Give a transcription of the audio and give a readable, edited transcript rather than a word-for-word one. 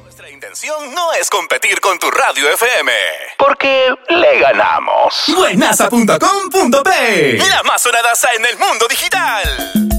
Nuestra intención no es competir con tu radio FM, porque le ganamos. Buenaza.com.p, la más sonadaza en el mundo digital.